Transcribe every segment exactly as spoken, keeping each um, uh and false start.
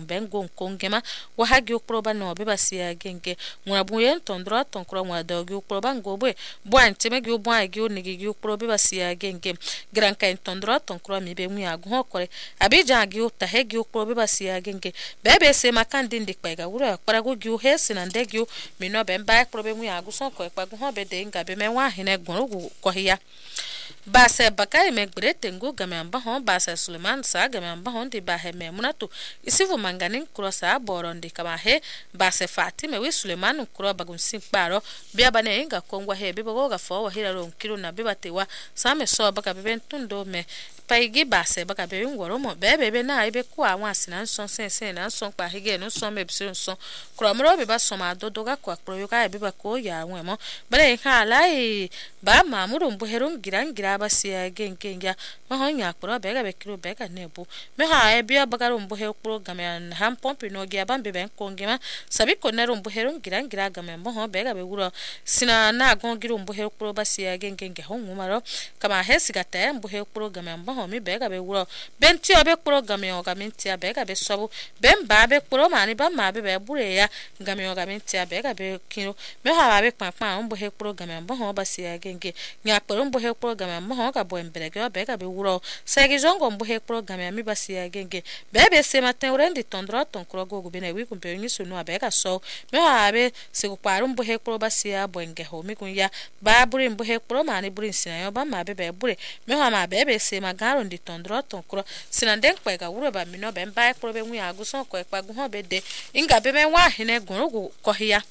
bengo kongema wahagi ukproba no be basia genge ngura buyen tondro tonkro ngwa dogi ukproba ngobwe bwan temegi ubwa gi unigi gi ukprobe basia genge granka tondro tonkro mi be mu agu hokore abija gi utahe gi ukprobe basia genge bebe se makandi ndikpega wura parago gi uhesi na ndegi mino bemba probe mu agu son ko ekpagu ho be de nga be me wa hine gonu ko hiya base bakari me grete ngu gamamba ho base Suleiman sa gamamba ho ndi bahe me munatu isivu manganin krosa borondi kama he base Fatime wi Suleiman kro bagun simparo bia bane inga kongwa he be boga fo wa hira ron kilo na be batewa same so baka be bentundo me paigi base baka be ngoro mo be be na ibe ku awon asina nson sensen na nson pa hige no nson me biso nson kro mro be ba soma dodoga kwa kro yo ka be ba ko ya awon mo bare ha lai ba mamuru mbu heron girangira basia gengenga mahonya kro be ga be kiro be ga nebu me ha e bia baka ro mbu he program ya ham pompi no gia bambe ben kongema sabi ko na ro mbu heron girangira ga me mo ho be ga be wuro sina na gongira mbu he pro basia gengenge ho ngumaro kama hesiga te mbu he program mbo mi bega be wuro benti obe program yo gamenti abega be sobu bemba be pro mani ba ma be be bure ya ngame yo gamenti abega be kiro me ha be papa mbo he program mbo ho basi ya genge nya pro mbo he program mbo ho ka bo emberege obega be wuro segi zongo mbo he program ya mi basi ya genge bebe se matin urendi tondro tonkro gogo be na wi kumpe nyi sunu abega so me ha be se ko paru mbo he pro basi ya bo nge ho mi kunya ba bure mbo he pro mani bure sina yo ba ma be be bure me ha ma bebe se maga ndi tondro tonkro sinande kwega wuro ba mino be mba ekro be nwi aguson ko ekpagu ho be de inga be me wa hine gonu ko hiya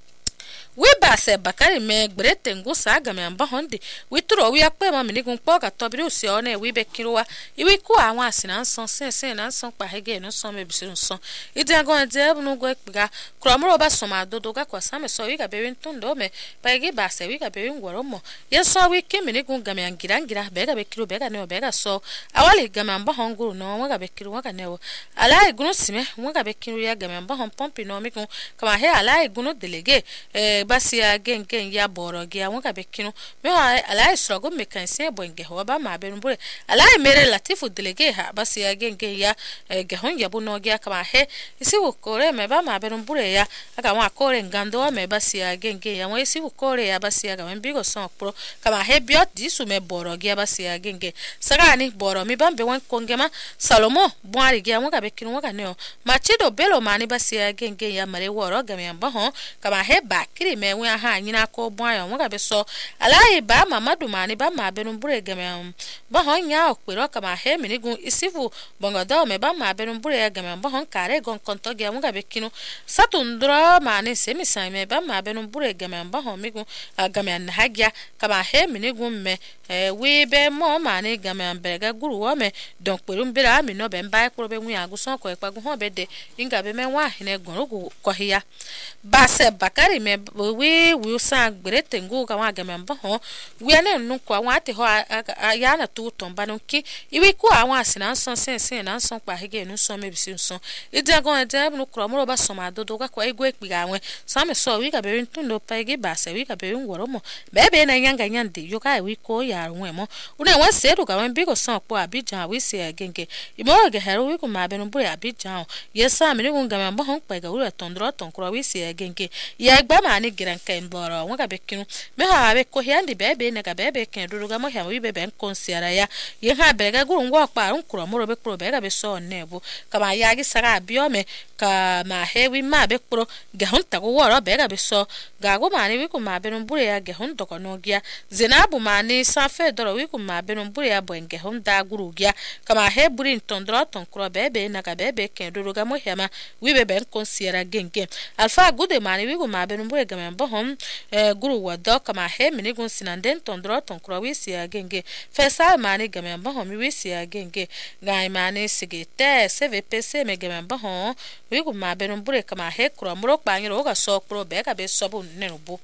we ba se bakari me grete ngu saga me amba honde we turo we akpe ma mini gun poga tobiri usi ona we be kirowa iwi ku awon asina nson sen sen na nson pa hege no son me bisu nson ide agon de nu go ekpiga kromro ba soma dodo ga kwa same so we ga be wintundo me pa hege ba se we ga be ngoro mo yeso we ke mini gun ga me angira ngira be ga be kiro be ga ne be ga so awale ga me amba honguru no wa ga be kiro wa ga ne wo ala igunu sime wa ga be kiro ya ga me amba hon pompi no mi kun kama he ala igunu delege eh basia gengen ya borogi awon ka bekinu me ha ala isrogo me kan se bonge ho ba ma be mbure ala mere latifu delege ha basia gengen ya gehon ya buno gi aka he isi wo kore me ba ma be mbure ya aka wa kore ngando me basia gengen ya mo isi wo kore ya basia ga mbigo son pro kama he biot disu me borogi ya basia gengen sagani boro mi bambe won kongema salomo bwari gi awon ka bekinu wa ka ne o machido belo mani basia gengen ya mare woro ga me amba ho kama he bakiri me we ha nyina ko bwan ya won ga be so alai ba mamadu mani ba ma be no bure ga me ba ho nya okpero kama he mini gun isifu bongodo me ba ma be no bure ga me ba ho kare gon konto ga won ga be kinu satundro mani semi sai me ba ma be no bure ga me ba ho mi gun ga me na hagya kama he mini gun me we be mo mani ga me be ga guru wo me don kperu mbira mi no be mba ekro be wu aguson ko ekpagu ho be de inga be me wa hine gon ko hiya ba se bakari me we we sa grete ngu ka wa ga me mba ho we na nu kwa wa te ho ya na tu tomba no ki iwi ku awon asina nson sen sen na nson pa hege nu so me bisi nson ide agon ede nu kro mo ba so ma dodo ga kwa igwe ekpiga awen sa me so wi ga be ntun do pa ege ba se wi ga be ngoro mo be be na nyanga nyande yo ka wi ko ya run mo una wa se do ga wen bi go son po Abidjan we se agenge imo ga hero wi ku ma be no bure Abidjan yesa me ni gun ga me mba ho pa ga wura tondro tonkro we se agenge ya gba ma ni giran kan boro won ga be kinu me ha be ko hiandi be be na ga be be kan do ga mo ha wi be ben konsiara ya ye ha be ga guru ngwa pa run kro mo ro be kro be ga be so nebu kama ya gi sara bio me ka ma he wi ma be kro ga hon ta go woro be ga be so ga go ma ni wi ku ma be no bure ya ga hon to ko no gia zenabu ma ni sa fe do wi ku ma be no bure ya bo nge hon da guru gia kama he buri ntondro ton kro be be na ga be be kan do ga mo ha ma wi be ben konsiara genge alfa gude ma ni wi ku ma be no bure ga me bo hon guru wado kama he mini gun sinanden tondro ton kro wi si agenge fesa mani ga me bo hon mi wi si agenge ga mani sigete cvpc me ga me bo hon wi ku ma be no bure kama he kro mro pa nyiro ga so kro be ga be so bu ne no bu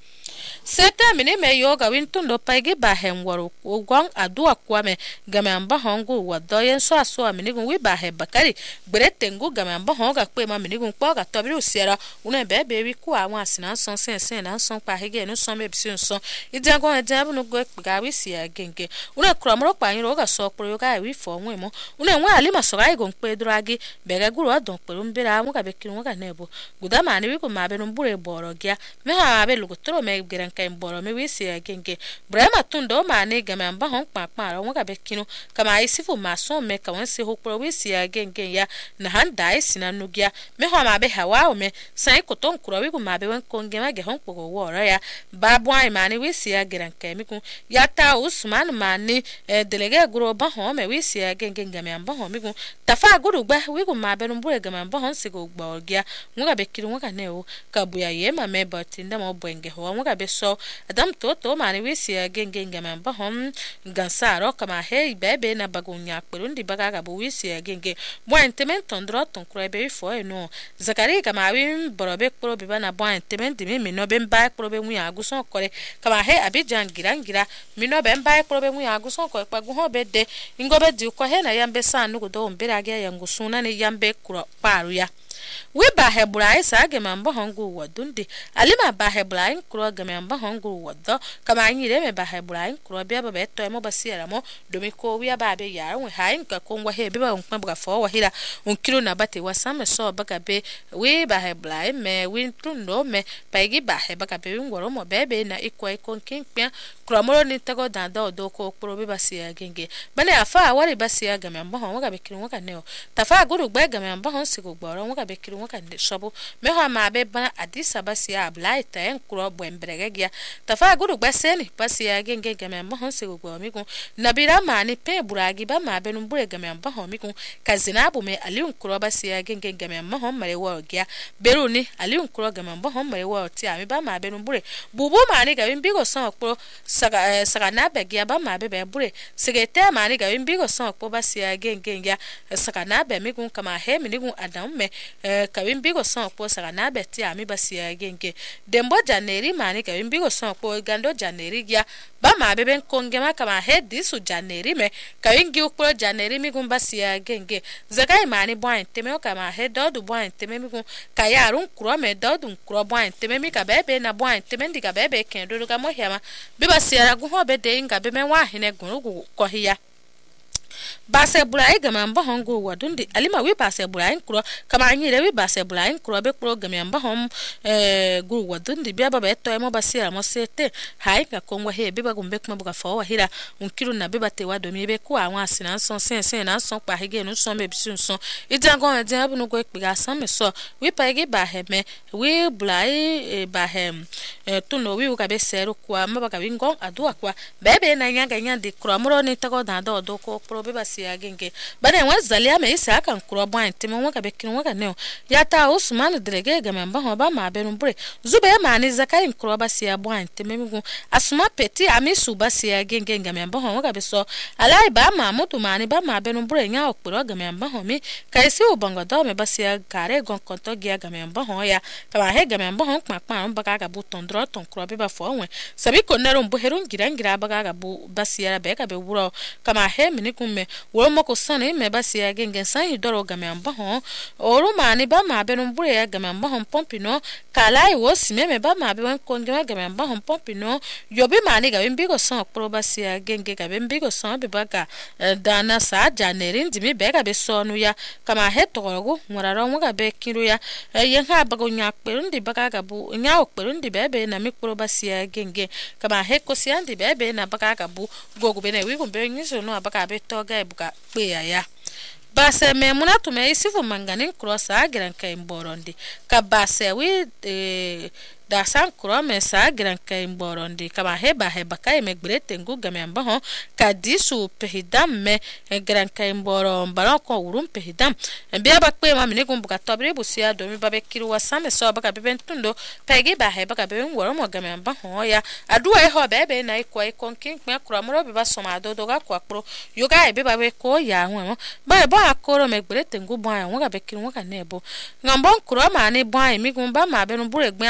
seta mini me yoga wintundo paigi bahem waru ugong adua kwame gamamba hongu wadoyen so aso mini gun wi bahe bakari bretengu gamamba honga kwe ma mini gun kwa ga tobiri usiera una bebe wi ku awon asina son sen sen na son pa hege no son me bisi son idiago edabu no go ga wi sia genge una kromro pa yin roga so pro yoga wi fo nwe mo una nwa ali maso ga igon pe dragi bega guru adon pe mbira mu ga bekin mu ga nebo gudama ni wi ko ma be no bure boro gya me ha be lugotro me geran kai boro me wi sia genge brema tundo ma ne gamamba hon pa pa mu ga bekinu kama isifu maso me ka won se ho pro wi sia genge ya na han dai sina nugia me ho ma be hawa o me sai ko ton kuro wi ko ma be wen konge ma ge hon ko wo ro ya babu ai ma ne wi sia geran kai mi ku ya ta usman ma ni delege guro ba ho me wi sia genge gamamba ho mi ku tafa guru gba wi ko ma be no bure gamamba hon se go gba ogia mu ga bekiru mu ga ne o ka buya ye ma me batinda mo bwenge ho mu ga be so adam to to ma ne wi sia genge gamamba hon gansaro kama he bebe na bagunya perundi baga ga bu wi sia genge bwan temen tondro ton kro be fo e no zakari kama wi borobe kro be bana bwan temen de mi no be mba kro be mu ya guson kore kama he abijan girangira mi no be mba kro be mu ya guson ko pagu ho be de ingobe di ko he na yambe sanu go do mbere aga yangusuna ne yambe kro paru ya we ba hebrai sa ge mambo hongu wadundi alima ba hebrai kro ge mambo hongu wado kama nyire me ba hebrai kro bia ba beto e mo basiera mo domi ko wi ba be ya we hain ka kongwa he be ba nkpa ba fo wa hira onkiro na bate wasame so ba ka be we ba hebrai me we tundo me pa gi ba he ba ka be ngoro mo bebe na ikwa ikon kinkpia kro mo ni tego danda do ko kro be basia genge bane afa wari basia ge mambo hon wa ka be kiro wa ka ne o tafa guru gbe ge mambo hon sigo gboro wa ka be kiro wa ka de sobo me ho ma be bana adisa basia ablai ta en kro bo embrege gia tafa guru gbe seni basia genge ge mambo hon sigo gbo mi ku nabira mani pe buragi ba ma be no bure ge mambo hon mi ku kazina bu me ali un kro basia genge ge mambo hon mare wo gia beru ni ali un kro ge mambo hon mare wo ti ami ba ma be no bure bubu mani ga bin bigo son kro saga saga na be gia ba ma be be bure sigete mani ga bin bigo son kro basia genge gia saga na be mi ku kama he mi ni ku adam me ka bin bigo son kro saga na be ti ami basia genge dembo janeri mani ka bin bigo son kro gando janeri gia ba ma be ben konge ma kama he disu janeri me ka bin gi kro janeri mi ku basia genge zagai mani bwan teme o kama he dodu bwan teme mi ku ka ya run kro me dodu kro bwan teme mi ka bebe na bwan teme ndi ka bebe ken do ka mo hema be basia gu ho be de nga be me wa hene gu ko hiya base bulai ga mamba hongo wadundi alima wi base bulai kro kama anyire wi base bulai kro be kro ga mamba hom eh gu wadundi bia baba eto emo basira mo sete hai ka kongwa he be bagumbe kuma buga fo wahira unkiru na be bate wado mi be ku awon asina son sen sen na son pa hege no son be bisun son idango edan abu no go ekpiga san me so wi pa hege ba he me wi bulai ba he tu no wi ka be seru kwa maba ka wingo adu akwa bebe na nyanga nyandi kro amuro ni tago da do do ko pro be basia genge bane wa zalia me isa kan kro bwan timo wa ka be kin wa ka ne ya ta usman drege ga memba ho ba ma be no bure zube ma ni zakari kro basia bwan timo mi asuma peti ami su basia genge ga memba ho wa ka be so alai ba ma mutu ma ni ba ma be no bure nya okporo ga memba ho mi kai si ubongo do me basia kare gon konto gia ga memba ho ya ka he ga memba ho kpa kpa ba ka ga bu tondro ton kro be ba fo we sabi ko nero mbu herun girangira ba ga bu basia be ka be wuro kama he mi ni kume wo mo ko sane me basia genge san hidoro ga memba ho oru ma ni ba ma be no bure ya ga memba ho pompino kala i wo si me me ba ma be wan konge ga memba ho pompino yobi ma ni ga bimbi go son pro basia genge ga bimbi go son be ba ga dana sa janeri ndi mi be ga be so nu ya kama he torogo ngoraro mo ga be kiru ya ye ha ba go nya peru ndi ba ga bu nya o peru ndi be be na mi pro basia genge kama he ko si andi be be na ba ga bu go go be na wi go be nyiso no ba ga be to ga buka pe ya base me muna to me isifu manganin cross agran kai mborondi ka base wi eh da san kro me sa gran kai mborondi kama heba heba kai me grete ngu ga me mba ho ka disu pehidam me gran kai mboro mbara ko urum pehidam bia ba pe ma me ngu buka tobre busia do mi ba be kiru wasame so ba ka be bentundo pegi ba heba ka be ngoro mo ga me mba ho ya aduwa e ho be be na iko iko kin me kro mo be ba so ma do do ga kwa pro yo ga e be ba be ko ya ho ba ba akoro me grete ngu bo ya ngo ga be kiru ngo ka nebo ngambon kro ma ni bo mi ngu ba ma be no bure gbe adoro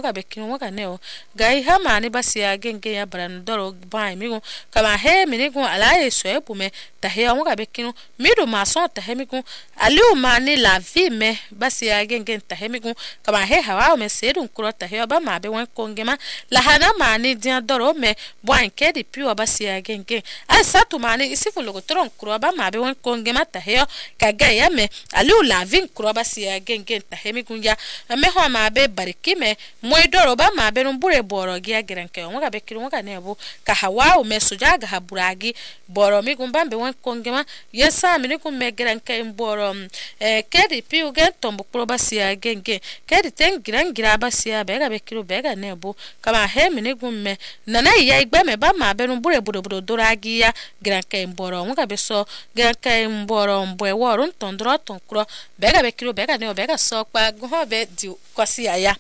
waka bekin waka neo gai ha mani basia genge ya bran doro bai migu kama he minigu alaye so epume ta he waka bekin midu mason ta he migu aliu mani la vie me basia genge ta he migu kama he hawa me sedun kuro ta he ba ma be wan kongema la hana mani dia doro me bwan kedi piwa basia genge ai satu mani isifu logo tron kuro ba ma be wan kongema ta he kaga ya me aliu la vie kuro basia genge ta he migu ya me ho ma be bariki me moy doro ba ma be numbure boro gia geranke waka bekin waka nebo ka hawa me suja ga haburagi boro migu bambe wan kongema yesa mi ku me geranke boro eh kedi piu gen tombo kuro basia genge kedi ten giran gira basia bega bekiru bega nebo kama he mi ku me nana ya igba me ba ma be numbure budo budo doragi ya geranke boro waka beso geranke boro mbwe worun tondro tonkro bega bekiru bega nebo bega so pa go be di kwasi aya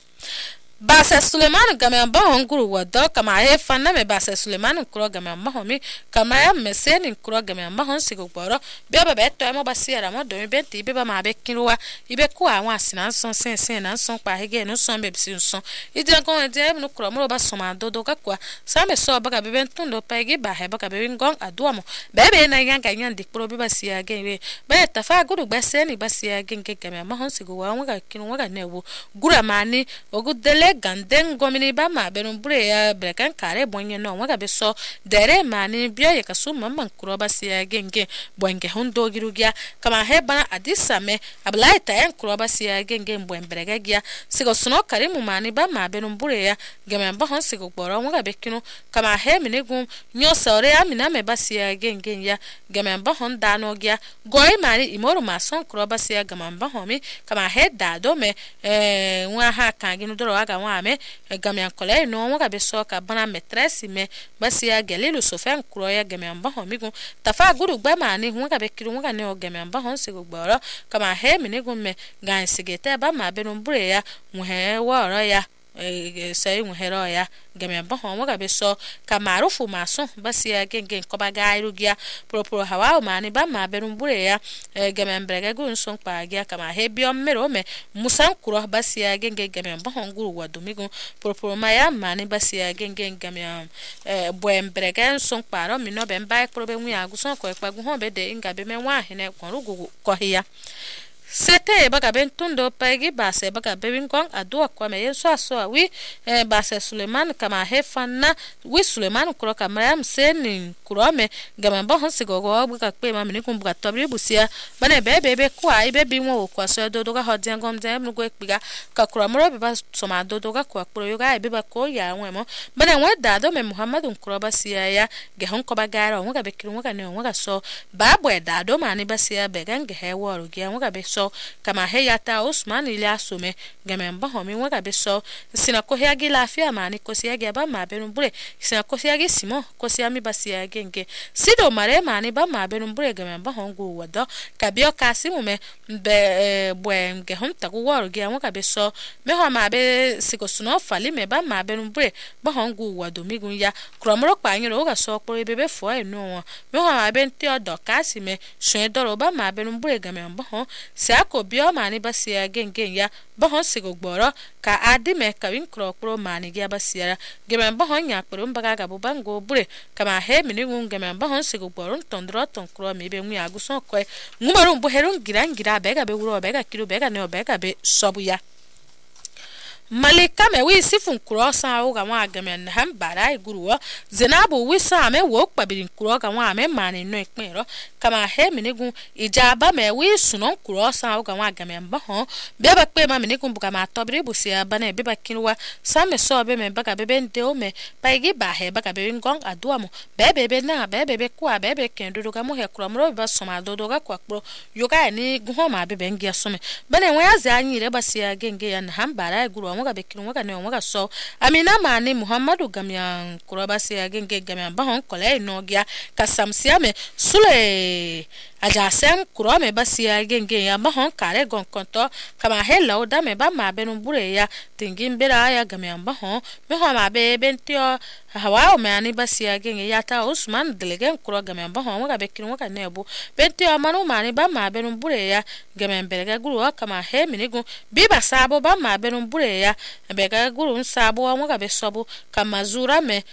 Basa Suleiman game ba honguru wado kama he fanna me Basa Suleiman kuro game ba homi kama ya meseni kuro game ba hon sigo gboro be ba be to mo basia ra mo do be ti be ba ma be kinwa ibe ku awon asina son sen sen na son pa hege no son be bi son ide kon ide no kuro mo ba so ma dodo ka kwa sa me so ba ka be bentun do pa ge ba he ba ka be ngong aduo mo be be na yan ka yan dik pro be basia ge we be ta fa guru ba seni basia ge ge game ba hon sigo wa mo ka kinwa ga newo gura mani ogudele ganden gomini ba ma be no bure ya brekan kare bonye no waka be so dere mani bia ye kasu mamman kuro basia genge bonge hondo girugia kama he bana adisa me ablai ta en kuro basia genge mbwen brega gia sigo suno kare mu mani ba ma be no bure ya geme ba hon sigo gboro waka be kinu kama he minigum nyo sore amina me basia genge ya geme ba hon dano gia goi mani imoru mason kuro basia gama ba homi kama he dado me eh wa ha kanginu doro aga wa me gamia kole no waka be so ka bana maîtresse me basia gelilu sofen kuro ya gamia ba ho migu tafa guru gba mani waka be kiru waka ne o gamia ba ho sigo gboro kama he minigu me gan sigete ba ma be no bure ya muhe woro ya sai muhero ya gamia ba ho waka be so ka marufu maso basia genge ko ba gairu gia propro hawa mani ba ma be no bure ya gamia brega gun son pa gia kama he biom mero me musan kuro basia genge gamia ba ho guru wadumigu propro maya mani basia genge gamia eh boem brega son paro mi no be mba pro be mu ya guson ko ekpa gu ho be de inga be me wa hene ko rugu ko hiya Sete baga bentundo pegi base baga bebingong adua kwa me yeso aso wi eh, base Suleiman kama hefanna wi Suleiman kuro kamara mseni kuro me gama ba honsigo go buka kpe ma mini kumbuka tobri busia bane bebe be kwa ibe bi wo kwa so dodo ga hodien gom dem no go ekpiga ka kuro moro be ba soma dodo ga kwa kuro yoga ibe ba ko ya nwemo bane we dado me Muhammadu kuro basia ya ge hon ko bagara wo ga be kiru wo ga ne wo ga so ba bo dado mani basia be gange he woro ge wo ga be so kama heyata Usman ile asume gamemba homi waka beso sina ko heagi lafia mani ko siagi ba ma benu bure sina ko siagi simo ko siami basia genge sido mare mani ba ma benu bure gamemba hongu wado kabio kasimu me be bwen ge hon tagu woro ge waka beso me ho ma be siko suno fali me ba ma benu bure ba hongu wado migun ya kromro pa nyiro ga so ko bebe fo enu me ho ma be nti odo kasime shwe doro ba ma benu bure gamemba ho ako bio mani basia genge ya ba hon sigo gboro ka adi me ka win kro kro mani ga basia geme ba hon nya kro mbaga ga bubango bure kama he mini ngun geme ba hon sigo gboro tondro ton kro mi be ngu ya guson ko ngumaru mbo herun girangira be ga be wuro be ga kiro be ga ne be ga be sobu ya Malika me wi sifun kuro sa o ga wa game na ham bara iguruwa zenabu wi sa me wo kpabirin kuro ga wa me mani no ekpero kama he minigun ijaba me wi sunon kuro sa o ga wa game mba ho be ba kpe ma minigun buka ma tobri busia bana be ba kinwa sa me so be me baga be bende o me paigi ba he baga be ngong adua mo be be be na be be be kwa be be kendo ga mo he kuro mo ba so ma dodo ga kwa kro yoga ni guho ma be be ngia so me bana we aza anyi re basia genge ya na ham bara iguruwa ga bekiru waga ne waga so amina mani Muhammadu gamya kurabasi agenge gamya bahon kole no gya kasamsiame sule aja sen kuro me basia genge ya mahon kare gon konto kama hela oda me ba ma benum bure ya tingin bera ya game amba ho me ho ma be bentio hawa o me ani basia genge ya ta Usman delegen kuro game amba ho ga bekin wa kanebu bentio manu mani ba ma benum bure ya game berega guru kama he minigu biba sabo ba ma benum bure ya bega guru sabo wa ga be sobu kama zura me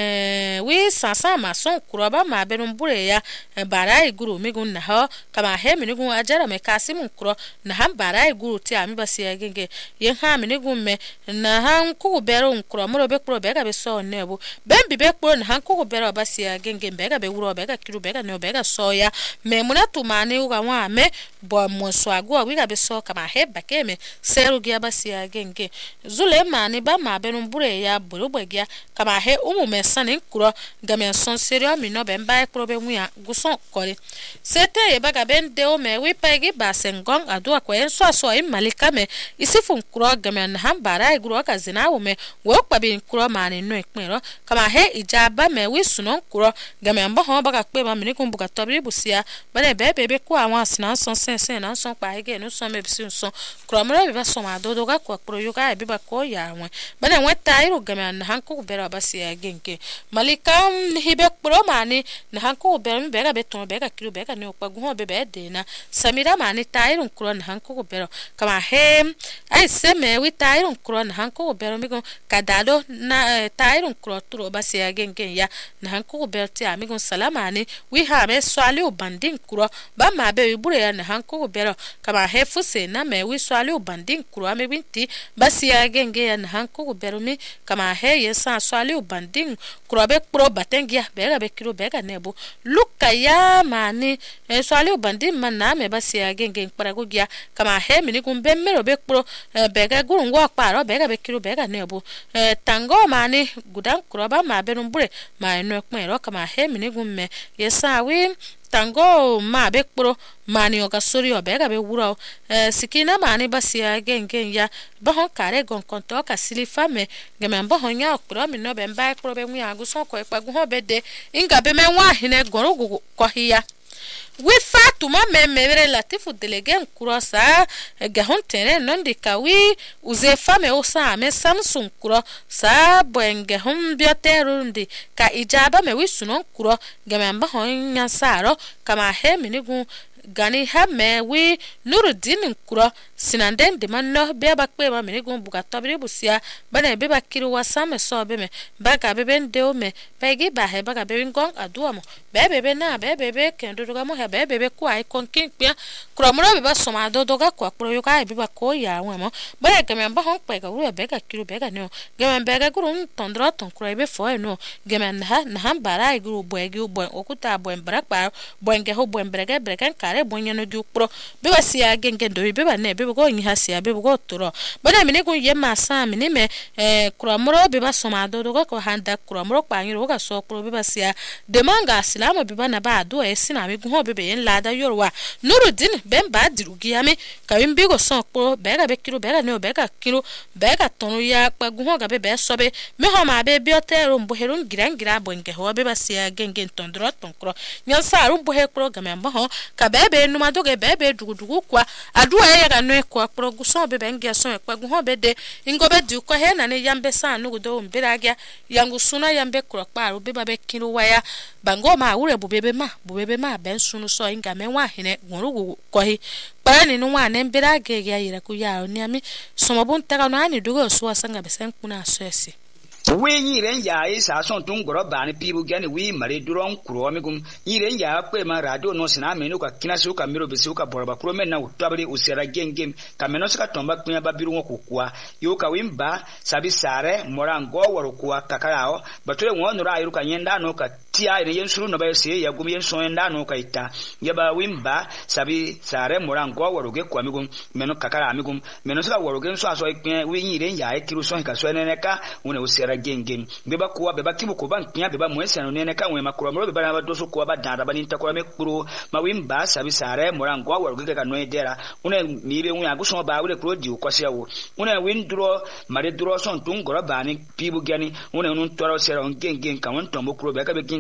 eh wi sasa ma son kuro ba ma benum bure ya barai guru migun na ho kama he minigu ajara me kasimun kuro na han barai guru ti ami basia genge ye ha minigu me na han ku bero kuro mo be kuro be ga be so nebu bembi be kuro na han ku bero basia genge be ga be wuro be ga kiru be ga no be ga so ya me munatu mani uga wa me bo mo so agu wi ga be so kama he ba ke me seru gi basia genge zule mani ba ma be no bure ya buru gya kama he umu me sanin kuro ga me son serio mi no be mba kuro be muya guson kore sete e ba ga ben de o me wi pa gi ba sengong adu akwa en so so im malika me isifun kuro ga me na han bara e guro ka zina wo me wo pa bi kuro mani no ikpero kama he ijaba me wi sunon kuro ga me mba ho ba ka pe ma me ni kun buka tobri busia ba de be be be ku awon asina son sen sen na son pa ege no son me bisun son kuro mo be ba so ma do do ga kwa kuro yo ga e bi ba ko ya won ba de won tairu ga me na han ku bera ba sia genke malika hibe kuro mani na han ku bera me be ga be ton be ga kiro be ga ne okpa gu ho be be de na samira mani tairu kuro na han ku bera kama he ai se me wi tairu kuro na han ku bera mi go kadado na tairu kuro turo ba sia genke ya na han ku bera ti ami go salama ni wi ha me swali o bandin kuro ba ma be wi bure ya na han ku bera kama he fuse na me wi swali o bandin kuro ame binti ba sia genke ya na han ku bera mi kama he ye sa swali o bandin kuro be kuro batengia be ga be kiro be ga nebo luka ya mani e swali o bandin man na me ba sia genke para go gya kama he mi ni gun be mero be kuro be ga gurun go paro be ga be kiro be ga nebo e tango mani gudan kuro ba ma be no bure ma no kmero kama he mi ni gun me ye sa wi tango ma be kuro mani o ga sori o be ga be wuro eh sikina mani basia gengen ya ba hon kare gon konto ka silifa me ge me ba hon ya kuro mi no be mba kuro be mu ya gu so ko e pagu ho be de inga be me wa hine goro gu ko hiya wi fatuma me me relatifu delegen kuro sa ge hon tere non de ka wi uze fame o sa me samsung kuro sa boenge hon bioterundi ka ijaba me wi sunon kuro ge me ba hon ya saro kama he mi ni gu gani ha me wi Nuruddin kuro sinanden de manno be ba pe ma me gun buka tobri busia bana be ba kiri wasame so be me ba ga be ben de o me ba gi ba he ba ga be ngong adu mo be be be na be be be ken do ga mo he be be be ku ai kon kin pia kuro mo be ba so ma do do ga kwa pro yo ga be ba ko ya wa mo ba ga me ba hon pe ga ru be ga kiri be ga no ga me be ga guru tondro ton kuro be fo no ga me na na han bara guru bo gi bo okuta bo mbra pa bo nge ho bo mbrega brega kare bonya no gi pro be ba sia genge do be ba ne be go nyi hasia be go toro bana mi ne go ye masa mi ne me eh kuramoro be ba so ma do do ko handa kuramoro pa nyiro ga so pro be ba sia de manga silama be ba na ba do e sina mi go ho be be en lada yorwa Nuruddin be ba diru gi ame ka bi go so pro be ga be kiro be ga ne be ga kiro be ga tonu ya pa go ho ga be be so be me ho ma be bi otero mbo herun girangira bo nge ho be ba sia genge tondro tonkro nyan sa ru bo he pro ga me mbo ho ka be be nu ma do ge be be dugudugu kwa adu e ga no kwa pro gu so be be nge so e kwa gu ho be de ingo be du ko he na ne yambe sa nu do mbira gya yangu suna yambe kro pa ru be ba be kiro waya bango ma ure bu bebe ma bu bebe ma ben sunu so inga me wa hine guru ko hi pa ni nu wa ne mbira ge ya yira ku ya ni ami so mo bun ta ga no ani dugo so asanga be sen kuna so esi we nyiren ya isa son tun goro ba ni pibu gani wi mare duron kuro mi gum nyiren ya kwe ma radio no sina me no ka kina su ka miro be su ka borba kuro men na utabri usera gengem ka me no ska tomba kunya ba biru ko kwa yo ka wimba sabi sare morango woro kwa kakarao batwe won ra ayiru ka nyenda no ka tia ine yensuru no ba se ya gum yenso enda no ka ita ya ba wimba sabi sare morango woro ge kwa mi gum me no kakara mi gum me no ska woro ge so aso ikpe wi nyiren ya e kiru so ka so ene ka wona usera gengem beba kuwa beba kibu ko ban kinya beba mwese no nene ka wema kuro mo beba ba doso ko ba danda ba ni takora me kuro ma wimba sabi sare morango wa ruge ka no edera una mibe un aguso ba ure kuro di ko se wo una windro mare duro son tun goro ba ni pibu gani una nun toro sera on gengem ka won tombo kuro be ka be gin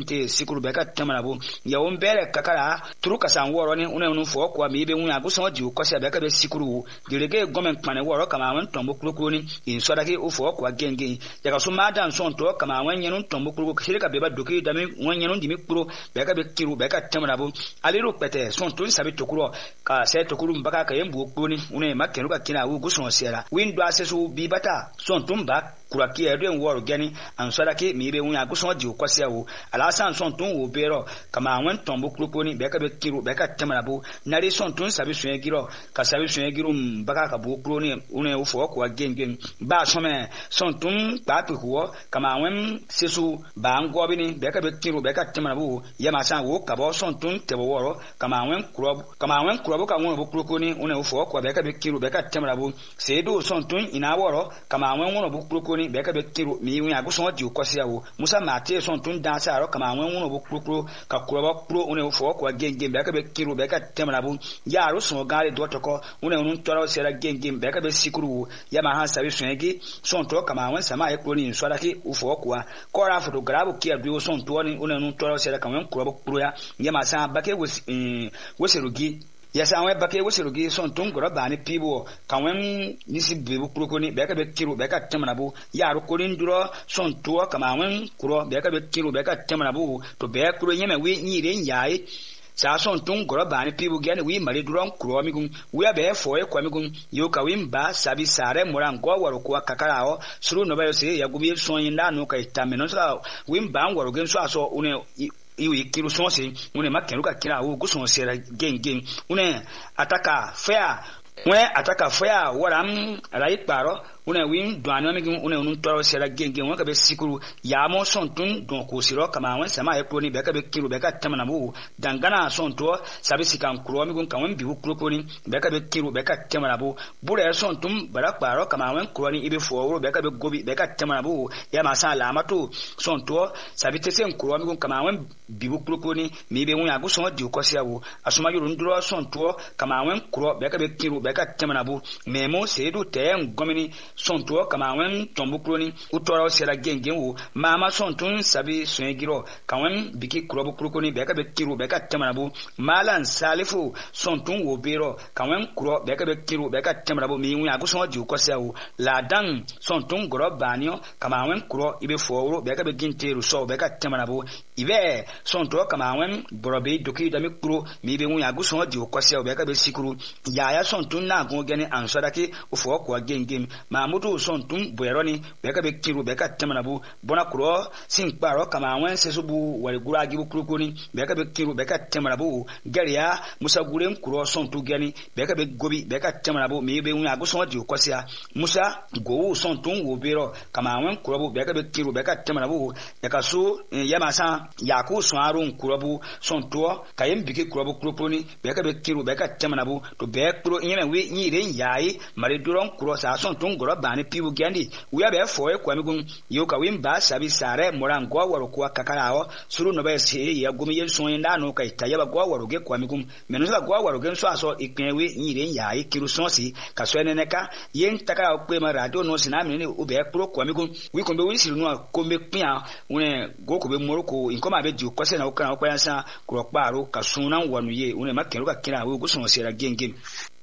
ginte sikuru beka tamana bu ya won bere kakara turu kasan woro ni una nu fo kwa mi be wu agu so ji ko se beka be sikuru direge gomen kpane woro kama wan tombo kurukuru ni in so dake u fo kwa genge ya ka so madan son to kama wan yenu tombo kurukuru kire ka be ba doki dami wan yenu dimi kuro beka be kiru beka tamana bu aliru pete son to sabi tokuro ka se tokuru mbaka ka yembu kuro ni una makenu ka kina u guson sera windo asesu bi bata son tumba kuraki edwen woro gani an so dake mi be wu agu so ji ko se wo ala san son tun wo bero kama wan tombo kurukuru ni beka be kiru beka tamana bu nari son tun sabi suye giro ka sabi suye giro mbaka ka bu kuro ni una u fo kwa genge ba so me son tun ba pe ko kama wan sesu ba ngobi ni beka be kiru beka tamana bu ya ma san wo ka bo son tun te bo woro kama wan kuro kama wan kuro ka won bu kurukuru ni una u fo kwa beka be kiru beka tamana bu sedo son tun ina woro kama wan won bu kurukuru ni beka be kiru mi wi agu so di ko se yawo musa mate son tun dan sa ro kama wan won bu kurukuru ka kuro ba kuro una u fo kwa genge beka be kiru beka tamana bu ya ro so gale do to ko una un toro sera genge beka be sikuru ya ma han sabi sunegi son to kama wan sama e kuro ni so dake u fo kwa ko ra photograph ki adu son to ni una un toro sera kama wan kuro ba kuro ya ya ma sa bake wos woserugi yasa wan bake woserugi son tun goro ba ni pibo kawen nisi bebu kuro ni beka be kiru beka tamana bu ya ro korin duro son to kama wan kuro beka be kiru beka tamana bu to be kuro nyeme wi ni re nyai sa son tun goro ba ni pibu gani wi mari duron kuro mi gun wi abe fo e kwa mi gun yo ka wi mba sabi sare moran go waro ko kakarao suru no ba yo se ya gubi son yinda no ka itameno sa wi mba waro gen so aso une iwi kiru sonse une makenu ka kira wo guson sera gengeng une ataka fair we ataka fair waram rai paro una win douane mi gun una un toro sera genge won ka be sikuru ya mo son tun don ko siro kama wan sama e proni be ka be kiru be ka tamana bu dangana son to sabi sikan kuro mi gun kan wan bi kuro proni be ka be kiru be ka tamana bu bure son tun barak baro kama wan kuro ni ibe fo be ka be gobi be ka tamana bu ya ma sa la mato son to sabi te sen kuro mi gun kama wan bi kuro proni mi be won ya go son di ko sia bu asuma yuru nduro son to kama wan kuro be ka be kiru be ka tamana bu memo sedu te ngomini son to kama wan tombu kroni utoro sera gengen wo mama son tun sabi suegiro kawan biki krobu krokoni beka be kiru beka tamanabu malan salifu son tun wo bero kawan kro beka be kiru beka tamanabu mi wi agu son di ko sewu la dan son tun goro banio kama wan kro ibe fowro beka be ginteru so beka tamanabu ibe son to kama wan borobe doki dami kro mi be wi agu son di ko sewu beka be sikuru ya ya son tun na go gene ansodaki ufo ko gengen ma mutu son tun boeroni beka be kiru beka tamanabu bona kro sin kparo kama wan sesubu wari gura gibu krokoni beka be kiru beka tamanabu garia musa gurem kro son tu gani beka be gobi beka tamanabu mi be wi agu son di ko sia musa go son tun wo bero kama wan kro beka be kiru beka tamanabu yaka so yama sa yaku son arun kro son to kayem biki kro krokoni beka be kiru beka tamanabu to be kro nyeme we nyire nyai mari duron kro sa son tun goro bani pibu gandi we be fo e kwami gun yo ka win ba sabi sare moran go waro ko kakarao suru no be se ya gumi yen son nda no kai ta yaba go waro ge kwami gun menu sa go waro gen so aso ikwen we nyire nyai kiru son si ka so enene ka yen taka pe ma radio no sina me ne o be pro kwami gun we ko be wi siru no ko me pia une go ko be moroko in ko ma be di ko se na o kan o pa yansa kro kparo ka sunan wanu ye une ma kenu ka kira we go son sera gengem